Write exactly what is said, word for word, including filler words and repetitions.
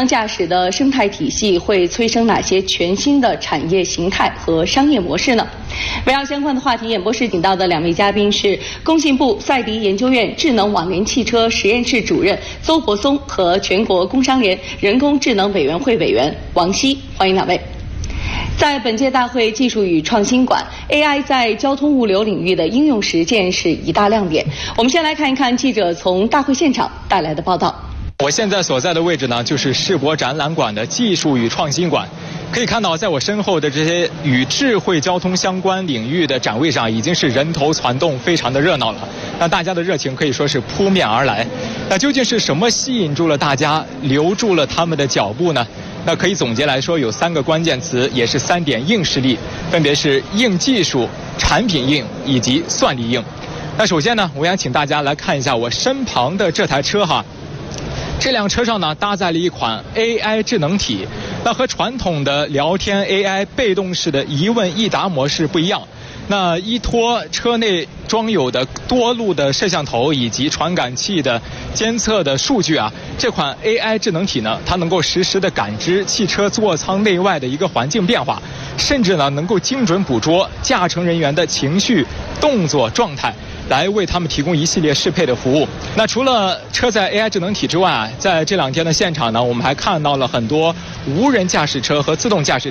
能驾驶的生态体系会催生哪些全新的产业形态和商业模式呢？围绕相关的话题，演播室请到的两位嘉宾是工信部赛迪研究院智能网联汽车实验室主任邹博松和全国工商联人工智能委员会委员王希，欢迎两位。在本届大会技术与创新馆 ，A I 在交通物流领域的应用实践是一大亮点。我们先来看一看记者从大会现场带来的报道。 我现在所在的位置呢，就是世博展览馆的技术与创新馆。可以看到，在我身后的这些与智慧交通相关领域的展位上，已经是人头攒动，非常的热闹了。那大家的热情可以说是扑面而来。那究竟是什么吸引住了大家，留住了他们的脚步呢？那可以总结来说，有三个关键词，也是三点硬实力，分别是硬技术、产品硬以及算力硬。那首先呢，我想请大家来看一下我身旁的这台车哈。这辆车上呢搭载了一款 A I 智能体，那和传统的聊天 A I 被动式的一问一答模式不一样。那依托车内装有的多路的摄像头以及传感器的监测的数据啊，这款 A I 智能体呢，它能够实时的感知汽车座舱内外的一个环境变化，甚至呢能够精准捕捉驾乘人员的情绪、动作状态，来为他们提供一系列适配的服务。那除了车载 A I 智能体之外啊，在这两天的现场呢，我们还看到了很多无人驾驶车和自动驾驶